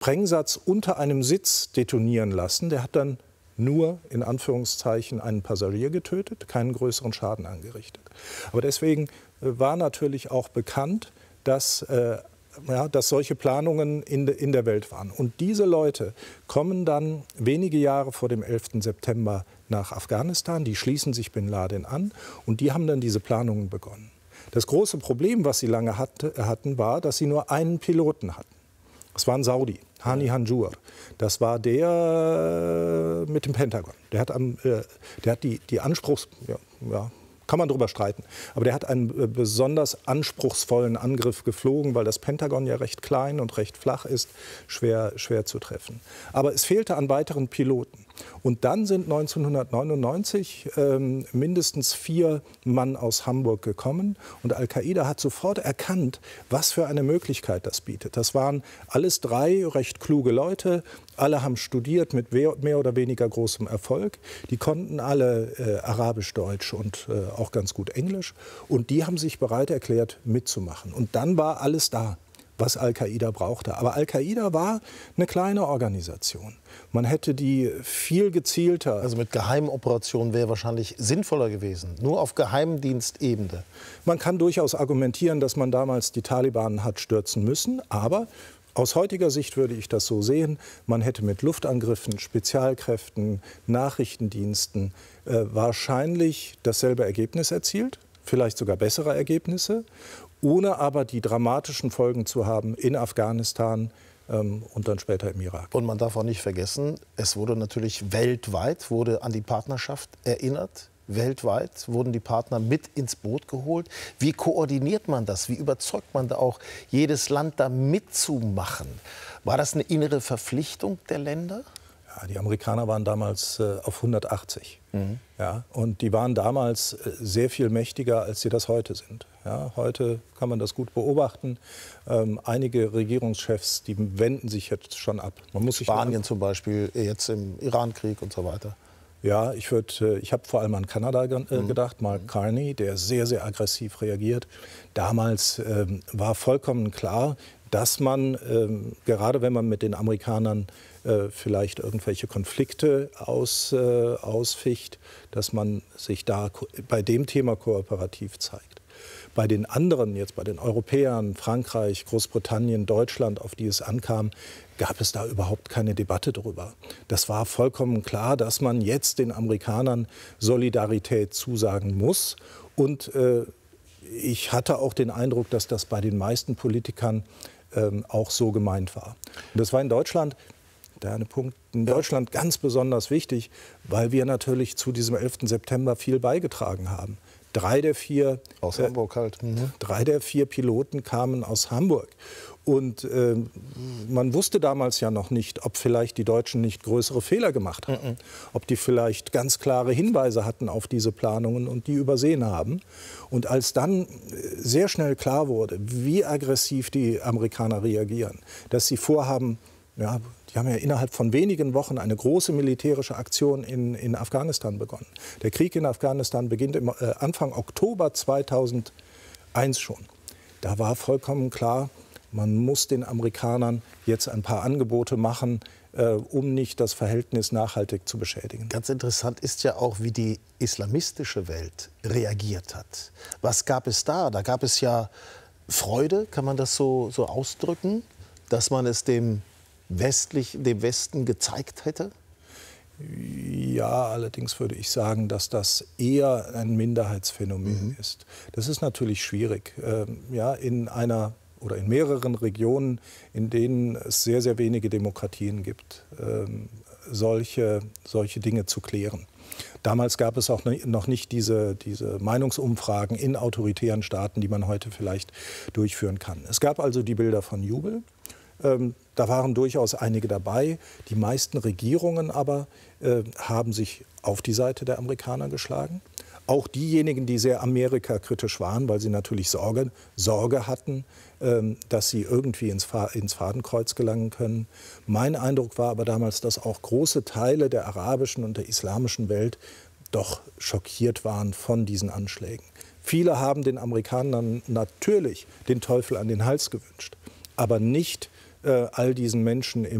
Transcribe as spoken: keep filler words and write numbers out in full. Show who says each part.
Speaker 1: Sprengsatz unter einem Sitz detonieren lassen. Der hat dann nur, in Anführungszeichen, einen Passagier getötet, keinen größeren Schaden angerichtet. Aber deswegen war natürlich auch bekannt, dass, äh, ja, dass solche Planungen in, de, in der Welt waren. Und diese Leute kommen dann wenige Jahre vor dem elften September nach Afghanistan, die schließen sich Bin Laden an und die haben dann diese Planungen begonnen. Das große Problem, was sie lange hatte, hatten, war, dass sie nur einen Piloten hatten. Das war ein Saudi, Hani Hanjour. Das war der mit dem Pentagon. Der hat, am, äh, der hat die, die Anspruchs... Ja, ja, kann man drüber streiten. Aber der hat einen besonders anspruchsvollen Angriff geflogen, weil das Pentagon ja recht klein und recht flach ist, schwer, schwer zu treffen. Aber es fehlte an weiteren Piloten. Und dann sind neunzehnhundertneunundneunzig ähm, mindestens vier Mann aus Hamburg gekommen. Und Al-Qaida hat sofort erkannt, was für eine Möglichkeit das bietet. Das waren alles drei recht kluge Leute. Alle haben studiert mit mehr oder weniger großem Erfolg. Die konnten alle äh, Arabisch, Deutsch und äh, auch ganz gut Englisch. Und die haben sich bereit erklärt, mitzumachen. Und dann war alles da, was Al-Qaida brauchte. Aber Al-Qaida war eine kleine Organisation. Man hätte die viel gezielter...
Speaker 2: Also mit Geheimoperationen wäre wahrscheinlich sinnvoller gewesen, nur auf Geheimdienstebene.
Speaker 1: Man kann durchaus argumentieren, dass man damals die Taliban hat stürzen müssen, aber aus heutiger Sicht würde ich das so sehen, man hätte mit Luftangriffen, Spezialkräften, Nachrichtendiensten äh, wahrscheinlich dasselbe Ergebnis erzielt, vielleicht sogar bessere Ergebnisse, ohne aber die dramatischen Folgen zu haben in Afghanistan ähm, und dann später im Irak.
Speaker 2: Und man darf auch nicht vergessen, es wurde natürlich weltweit wurde an die Partnerschaft erinnert. Weltweit wurden die Partner mit ins Boot geholt. Wie koordiniert man das? Wie überzeugt man da auch jedes Land, da mitzumachen? War das eine innere Verpflichtung der Länder?
Speaker 1: Ja, die Amerikaner waren damals äh, auf hundertachtzig.
Speaker 2: Mhm.
Speaker 1: Ja, und die waren damals äh, sehr viel mächtiger, als sie das heute sind. Ja, heute kann man das gut beobachten. Ähm, einige Regierungschefs, die wenden sich jetzt schon ab. Man muss sich
Speaker 2: Spanien zum Beispiel, jetzt im Irankrieg und so weiter.
Speaker 1: Ja, ich, würd, ich habe vor allem an Kanada ge äh, gedacht, Mark Carney, der sehr, sehr aggressiv reagiert. Damals ähm, war vollkommen klar, dass man, ähm, gerade wenn man mit den Amerikanern äh, vielleicht irgendwelche Konflikte aus, äh, ausficht, dass man sich da bei dem Thema kooperativ zeigt. Bei den anderen, jetzt bei den Europäern, Frankreich, Großbritannien, Deutschland, auf die es ankam, gab es da überhaupt keine Debatte drüber. Das war vollkommen klar, dass man jetzt den Amerikanern Solidarität zusagen muss. Und äh, ich hatte auch den Eindruck, dass das bei den meisten Politikern ähm, auch so gemeint war. Und das war in Deutschland, der eine Punkt, in Deutschland ganz besonders wichtig, weil wir natürlich zu diesem elften September viel beigetragen haben. Drei der vier,
Speaker 2: aus äh, Hamburg halt. Mhm.
Speaker 1: Drei der vier Piloten kamen aus Hamburg. Und äh, man wusste damals ja noch nicht, ob vielleicht die Deutschen nicht größere Fehler gemacht haben. Mhm. Ob die vielleicht ganz klare Hinweise hatten auf diese Planungen und die übersehen haben. Und als dann sehr schnell klar wurde, wie aggressiv die Amerikaner reagieren, dass sie vorhaben, ja, die haben ja innerhalb von wenigen Wochen eine große militärische Aktion in, in Afghanistan begonnen. Der Krieg in Afghanistan beginnt im, äh, Anfang Oktober zweitausendeins schon. Da war vollkommen klar, man muss den Amerikanern jetzt ein paar Angebote machen, äh, um nicht das Verhältnis nachhaltig zu beschädigen.
Speaker 2: Ganz interessant ist ja auch, wie die islamistische Welt reagiert hat. Was gab es da? Da gab es ja Freude, kann man das so, so ausdrücken, dass man es dem Westlich, dem Westen gezeigt hätte?
Speaker 1: Ja, allerdings würde ich sagen, dass das eher ein Minderheitsphänomen mhm. ist. Das ist natürlich schwierig. Ähm, ja, in einer oder in mehreren Regionen, in denen es sehr, sehr wenige Demokratien gibt, ähm, solche, solche Dinge zu klären. Damals gab es auch noch nicht diese, diese Meinungsumfragen in autoritären Staaten, die man heute vielleicht durchführen kann. Es gab also die Bilder von Jubel. Ähm, da waren durchaus einige dabei. Die meisten Regierungen aber äh, haben sich auf die Seite der Amerikaner geschlagen. Auch diejenigen, die sehr amerikakritisch waren, weil sie natürlich Sorge, Sorge hatten, ähm, dass sie irgendwie ins, ins Fadenkreuz gelangen können. Mein Eindruck war aber damals, dass auch große Teile der arabischen und der islamischen Welt doch schockiert waren von diesen Anschlägen. Viele haben den Amerikanern natürlich den Teufel an den Hals gewünscht, aber nicht äh, all diesen Menschen im